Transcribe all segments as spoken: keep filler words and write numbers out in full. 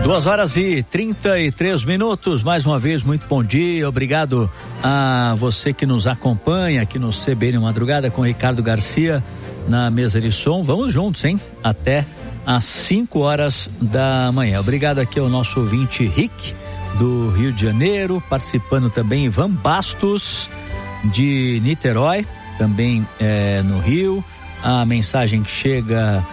Duas horas e trinta e três minutos, mais uma vez, muito bom dia, obrigado a você que nos acompanha aqui no C B N Madrugada com Ricardo Garcia na mesa de som. Vamos juntos, hein? Até às cinco horas da manhã. Obrigado aqui ao nosso ouvinte Rick, do Rio de Janeiro, participando também Ivan Bastos, de Niterói, também é, no Rio. A mensagem que chega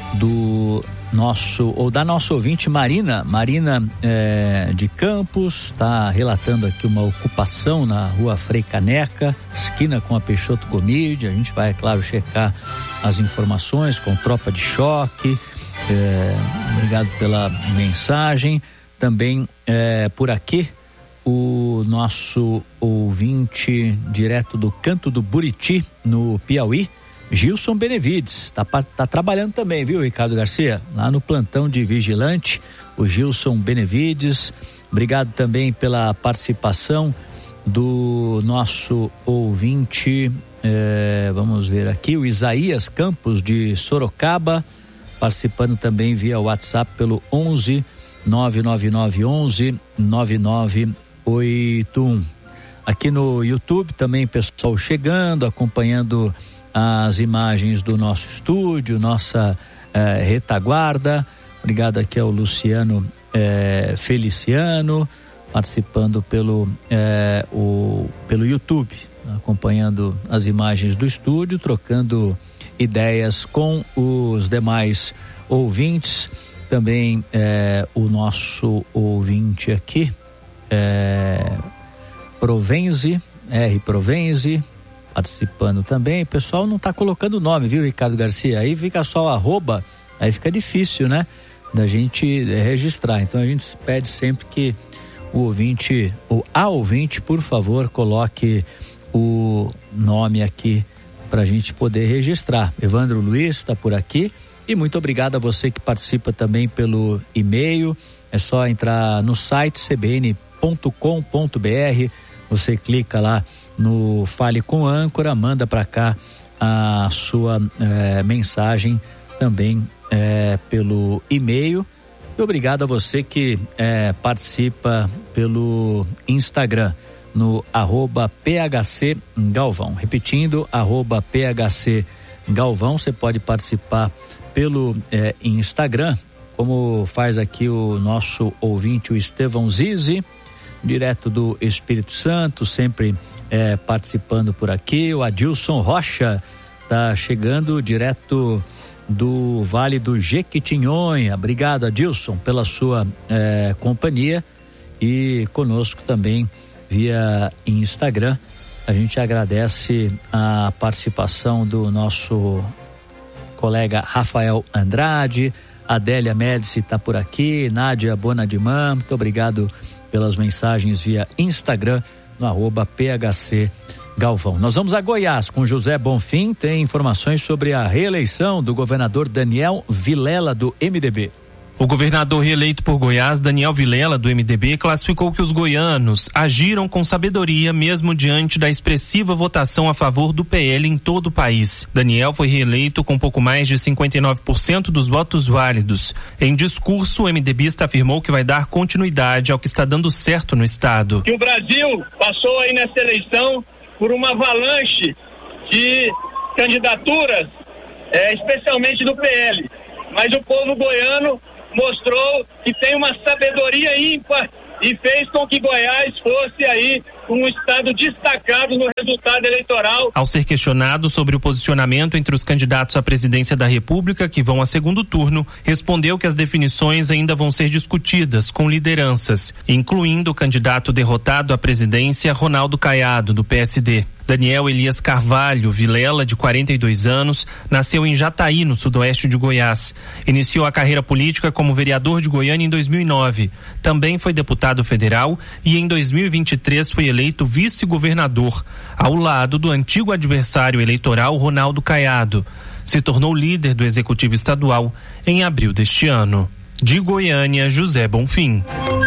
do nosso, ou da nossa ouvinte Marina, Marina é, de Campos, está relatando aqui uma ocupação na rua Frei Caneca, esquina com a Peixoto Gomide. A gente vai, é claro, checar as informações com tropa de choque. É, obrigado pela mensagem. Também é, por aqui o nosso ouvinte direto do Canto do Buriti, no Piauí, Gilson Benevides, tá, tá trabalhando também, viu, Ricardo Garcia? Lá no plantão de vigilante, o Gilson Benevides. Obrigado também pela participação do nosso ouvinte, eh, vamos ver aqui, o Isaías Campos, de Sorocaba, participando também via WhatsApp pelo onze nove nove nove onze nove nove oito um. Aqui no YouTube também pessoal chegando, acompanhando as imagens do nosso estúdio, nossa eh, retaguarda. Obrigado aqui ao Luciano eh, Feliciano, participando pelo, eh, o, pelo YouTube, acompanhando as imagens do estúdio, trocando ideias com os demais ouvintes. Também eh, o nosso ouvinte aqui, eh, Provenze, R. Provenze, participando também. O pessoal não está colocando o nome, viu, Ricardo Garcia? Aí fica só o arroba, aí fica difícil, né, da gente registrar. Então a gente pede sempre que o ouvinte, ou a ouvinte, por favor, coloque o nome aqui para a gente poder registrar. Evandro Luiz está por aqui. E muito obrigado a você que participa também pelo e-mail. É só entrar no site c b n ponto com ponto b r. Você clica lá no Fale com Âncora, manda para cá a sua eh, mensagem também eh, pelo e-mail. E obrigado a você que eh, participa pelo Instagram, no arroba P H C Galvão. Repetindo, arroba P H C Galvão. Você pode participar pelo eh, Instagram, como faz aqui o nosso ouvinte, o Estevão Zizi, direto do Espírito Santo, sempre é, participando por aqui. O Adilson Rocha tá chegando direto do Vale do Jequitinhonha. Obrigado, Adilson, pela sua é, companhia e conosco também via Instagram. A gente agradece a participação do nosso colega Rafael Andrade, Adélia Médici está por aqui, Nádia Bonadimã, muito obrigado pelas mensagens via Instagram, no arroba P H C Galvão. Nós vamos a Goiás com José Bonfim, tem informações sobre a reeleição do governador Daniel Vilela, do M D B. O governador reeleito por Goiás, Daniel Vilela, do M D B, classificou que os goianos agiram com sabedoria mesmo diante da expressiva votação a favor do P L em todo o país. Daniel foi reeleito com pouco mais de cinquenta e nove por cento dos votos válidos. Em discurso, o MDBista afirmou que vai dar continuidade ao que está dando certo no estado. Que o Brasil passou aí nessa eleição por uma avalanche de candidaturas, é, especialmente do P L. Mas o povo goiano mostrou que tem uma sabedoria ímpar e fez com que Goiás fosse aí um estado destacado no resultado eleitoral. Ao ser questionado sobre o posicionamento entre os candidatos à presidência da República que vão a segundo turno, respondeu que as definições ainda vão ser discutidas com lideranças, incluindo o candidato derrotado à presidência, Ronaldo Caiado, do P S D. Daniel Elias Carvalho Vilela, de quarenta e dois anos, nasceu em Jataí, no sudoeste de Goiás. Iniciou a carreira política como vereador de Goiânia em dois mil e nove. Também foi deputado federal e em dois mil e vinte e três foi eleito vice-governador, ao lado do antigo adversário eleitoral Ronaldo Caiado. Se tornou líder do Executivo Estadual em abril deste ano. De Goiânia, José Bonfim.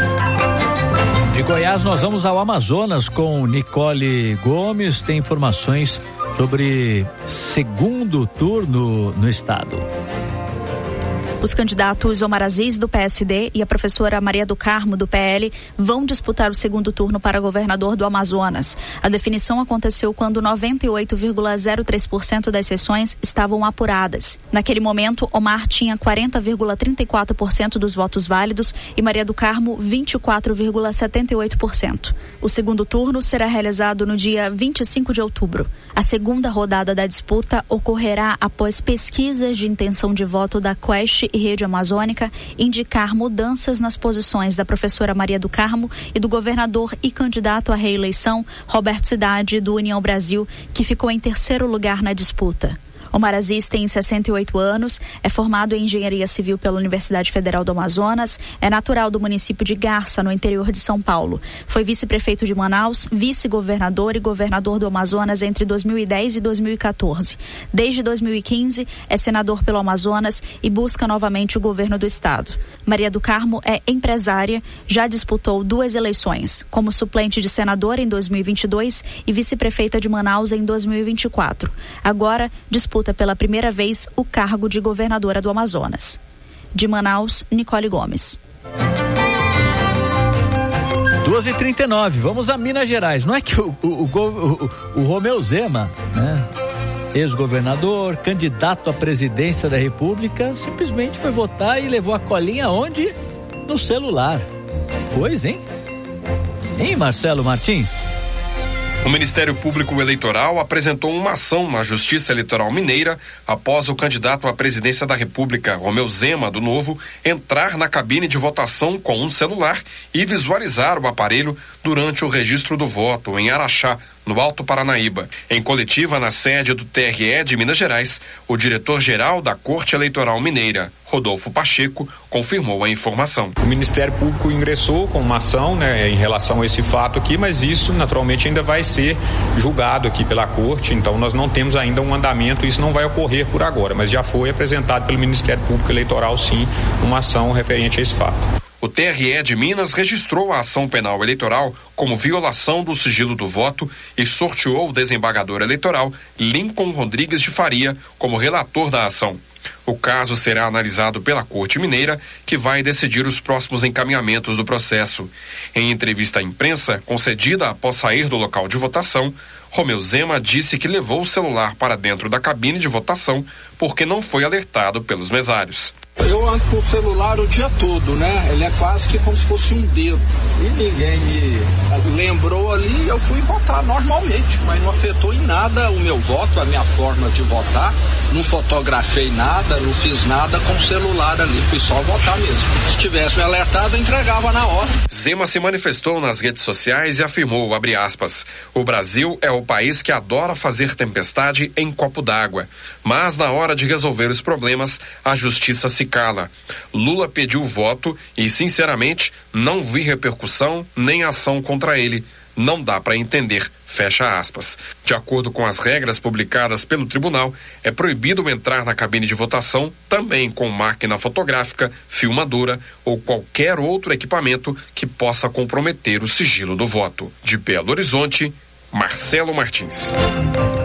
De Goiás nós vamos ao Amazonas com Nicole Gomes, tem informações sobre segundo turno no estado. Os candidatos Omar Aziz, do P S D, e a professora Maria do Carmo, do P L, vão disputar o segundo turno para governador do Amazonas. A definição aconteceu quando noventa e oito vírgula zero três por cento das sessões estavam apuradas. Naquele momento, Omar tinha quarenta vírgula trinta e quatro por cento dos votos válidos e Maria do Carmo vinte e quatro vírgula setenta e oito por cento. O segundo turno será realizado no dia vinte e cinco de outubro. A segunda rodada da disputa ocorrerá após pesquisas de intenção de voto da Quest e Rede Amazônica indicar mudanças nas posições da professora Maria do Carmo e do governador e candidato à reeleição, Roberto Cidade, do União Brasil, que ficou em terceiro lugar na disputa. Omar Aziz tem sessenta e oito anos, é formado em Engenharia Civil pela Universidade Federal do Amazonas, é natural do município de Garça, no interior de São Paulo. Foi vice-prefeito de Manaus, vice-governador e governador do Amazonas entre dois mil e dez e dois mil e quatorze. Desde dois mil e quinze, é senador pelo Amazonas e busca novamente o governo do estado. Maria do Carmo é empresária, já disputou duas eleições, como suplente de senadora em dois mil e vinte e dois e vice-prefeita de Manaus em dois mil e vinte e quatro. Agora, disputa pela primeira vez o cargo de governadora do Amazonas. De Manaus, Nicole Gomes. duas e trinta e nove, vamos a Minas Gerais. Não é que o, o, o, o, o Romeu Zema, né, ex-governador, candidato à presidência da República, simplesmente foi votar e levou a colinha onde? No celular. Pois, hein? Hein, Marcelo Martins? O Ministério Público Eleitoral apresentou uma ação na Justiça Eleitoral Mineira após o candidato à presidência da República, Romeu Zema, do Novo, entrar na cabine de votação com um celular e visualizar o aparelho durante o registro do voto em Araxá, no Alto Paranaíba. Em coletiva na sede do T R E de Minas Gerais, o diretor-geral da Corte Eleitoral Mineira, Rodolfo Pacheco, confirmou a informação. O Ministério Público ingressou com uma ação, né, em relação a esse fato aqui, mas isso naturalmente ainda vai ser julgado aqui pela Corte, então nós não temos ainda um andamento, isso não vai ocorrer por agora, mas já foi apresentado pelo Ministério Público Eleitoral, sim, uma ação referente a esse fato. O T R E de Minas registrou a ação penal eleitoral como violação do sigilo do voto e sorteou o desembargador eleitoral Lincoln Rodrigues de Faria como relator da ação. O caso será analisado pela Corte Mineira, que vai decidir os próximos encaminhamentos do processo. Em entrevista à imprensa, concedida após sair do local de votação, Romeu Zema disse que levou o celular para dentro da cabine de votação porque não foi alertado pelos mesários. Eu ando com o celular o dia todo, né? Ele é quase que como se fosse um dedo. E ninguém me lembrou ali, eu fui votar normalmente, mas não afetou em nada o meu voto, a minha forma de votar. Não fotografei nada, não fiz nada com o celular ali, fui só votar mesmo. Se tivesse me alertado, eu entregava na hora. Zema se manifestou nas redes sociais e afirmou, abre aspas, o Brasil é o país que adora fazer tempestade em copo d'água, mas na hora de resolver os problemas, a justiça se cala. Lula pediu voto e, sinceramente, não vi repercussão nem ação contra ele. Não dá para entender, fecha aspas. De acordo com as regras publicadas pelo tribunal, é proibido entrar na cabine de votação também com máquina fotográfica, filmadora ou qualquer outro equipamento que possa comprometer o sigilo do voto. De Belo Horizonte, Marcelo Martins.